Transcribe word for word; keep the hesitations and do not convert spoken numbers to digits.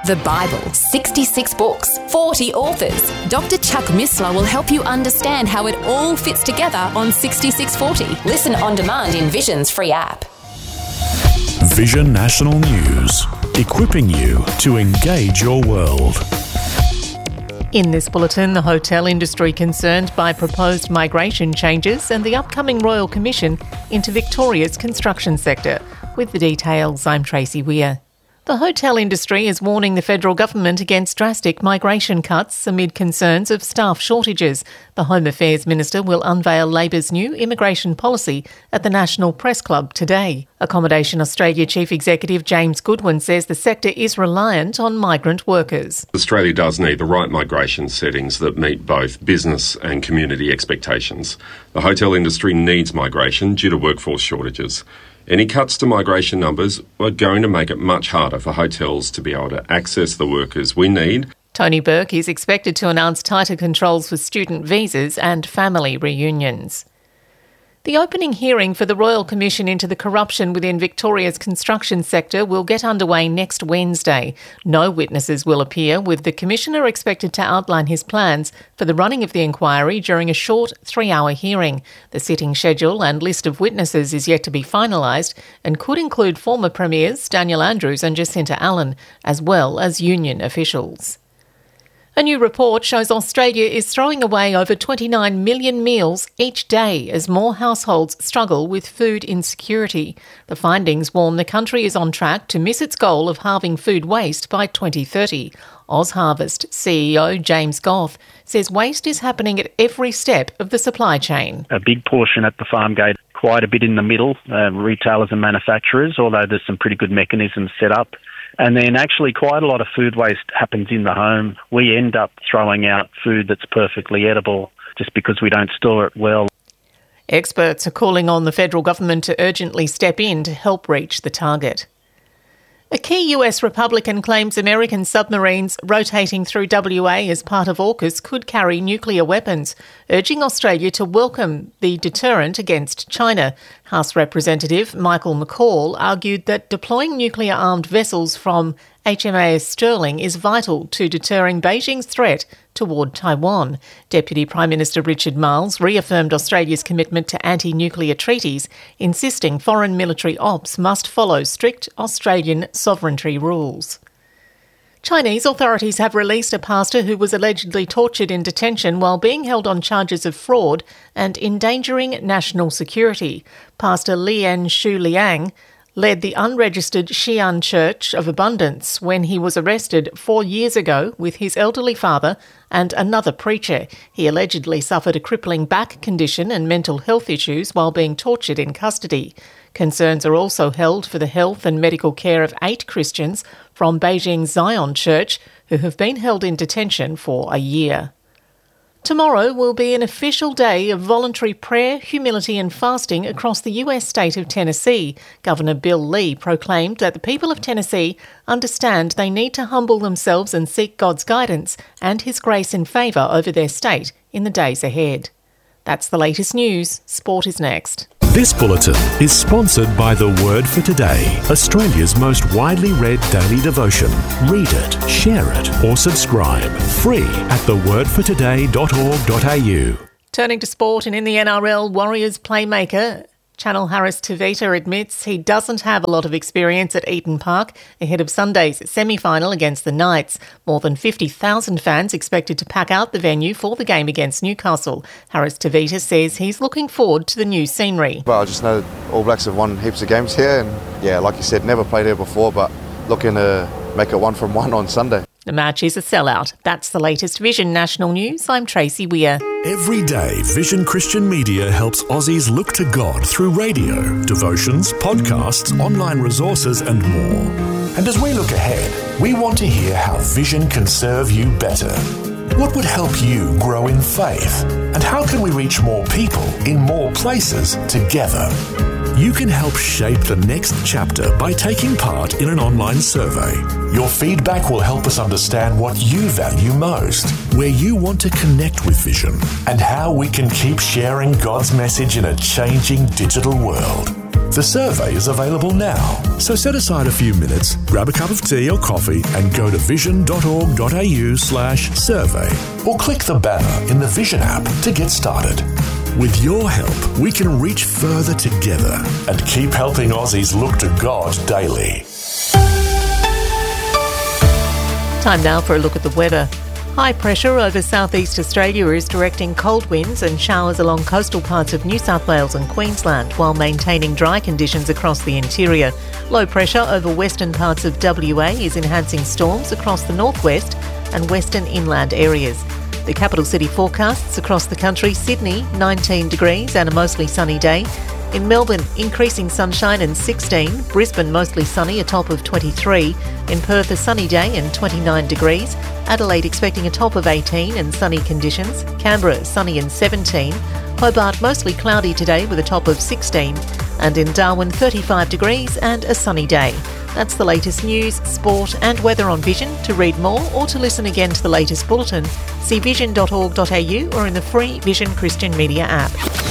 The Bible, sixty-six books, forty authors. Doctor Chuck Missler will help you understand how it all fits together on sixty-six forty. Listen on demand in Vision's free app. Vision National News, equipping you to engage your world. In this bulletin, the hotel industry concerned by proposed migration changes and the upcoming Royal Commission into Victoria's construction sector. With the details, I'm Tracy Weir. The hotel industry is warning the federal government against drastic migration cuts amid concerns of staff shortages. The Home Affairs Minister will unveil Labor's new immigration policy at the National Press Club today. Accommodation Australia Chief Executive James Goodwin says the sector is reliant on migrant workers. Australia does need the right migration settings that meet both business and community expectations. The hotel industry needs migration due to workforce shortages. Any cuts to migration numbers are going to make it much harder for hotels to be able to access the workers we need. Tony Burke is expected to announce tighter controls for student visas and family reunions. The opening hearing for the Royal Commission into the corruption within Victoria's construction sector will get underway next Wednesday. No witnesses will appear, with the Commissioner expected to outline his plans for the running of the inquiry during a short three-hour hearing. The sitting schedule and list of witnesses is yet to be finalised and could include former Premiers Daniel Andrews and Jacinta Allen, as well as union officials. A new report shows Australia is throwing away over twenty-nine million meals each day as more households struggle with food insecurity. The findings warn the country is on track to miss its goal of halving food waste by twenty thirty. OzHarvest C E O James Goff says waste is happening at every step of the supply chain. A big portion at the farm gate, quite a bit in the middle, uh, retailers and manufacturers, although there's some pretty good mechanisms set up. And then actually quite a lot of food waste happens in the home. We end up throwing out food that's perfectly edible just because we don't store it well. Experts are calling on the federal government to urgently step in to help reach the target. A key U S Republican claims American submarines rotating through W A as part of AUKUS could carry nuclear weapons, urging Australia to welcome the deterrent against China. House Representative Michael McCall argued that deploying nuclear-armed vessels from H M A S Sterling is vital to deterring Beijing's threat toward Taiwan. Deputy Prime Minister Richard Marles reaffirmed Australia's commitment to anti-nuclear treaties, insisting foreign military ops must follow strict Australian sovereignty rules. Chinese authorities have released a pastor who was allegedly tortured in detention while being held on charges of fraud and endangering national security. Pastor Lian Shu Liang led the unregistered Xi'an Church of Abundance when he was arrested four years ago with his elderly father and another preacher. He allegedly suffered a crippling back condition and mental health issues while being tortured in custody. Concerns are also held for the health and medical care of eight Christians from Beijing's Zion Church who have been held in detention for a year. Tomorrow will be an official day of voluntary prayer, humility and fasting across the U S state of Tennessee. Governor Bill Lee proclaimed that the people of Tennessee understand they need to humble themselves and seek God's guidance and His grace and favour over their state in the days ahead. That's the latest news. Sport is next. This bulletin is sponsored by The Word for Today, Australia's most widely read daily devotion. Read it, share it, or subscribe. Free at the word for today dot org dot a u. Turning to sport, and in the N R L, Warriors playmaker Chanel Harris-Tavita admits he doesn't have a lot of experience at Eden Park ahead of Sunday's semi-final against the Knights. More than fifty thousand fans expected to pack out the venue for the game against Newcastle. Harris-Tavita says he's looking forward to the new scenery. Well, I just know All Blacks have won heaps of games here and, yeah, like you said, never played here before, but looking to make it one from one on Sunday. The match is a sellout. That's the latest Vision National News. I'm Tracy Weir. Every day, Vision Christian Media helps Aussies look to God through radio, devotions, podcasts, online resources and more. And as we look ahead, we want to hear how Vision can serve you better. What would help you grow in faith? And how can we reach more people in more places together? You can help shape the next chapter by taking part in an online survey. Your feedback will help us understand what you value most, where you want to connect with Vision, and how we can keep sharing God's message in a changing digital world. The survey is available now, so set aside a few minutes, grab a cup of tea or coffee and go to vision.org.au slash survey or click the banner in the Vision app to get started. With your help, we can reach further together and keep helping Aussies look to God daily. Time now for a look at the weather. High pressure over southeast Australia is directing cold winds and showers along coastal parts of New South Wales and Queensland while maintaining dry conditions across the interior. Low pressure over western parts of W A is enhancing storms across the northwest and western inland areas. The capital city forecasts across the country: Sydney nineteen degrees and a mostly sunny day. In Melbourne, increasing sunshine and sixteen. Brisbane, mostly sunny, a top of twenty-three. In Perth, a sunny day and twenty-nine degrees. Adelaide, expecting a top of eighteen and sunny conditions. Canberra, sunny and seventeen. Hobart, mostly cloudy today with a top of sixteen. And in Darwin, thirty-five degrees and a sunny day. That's the latest news, sport and weather on Vision. To read more or to listen again to the latest bulletin, see vision dot org dot a u or in the free Vision Christian Media app.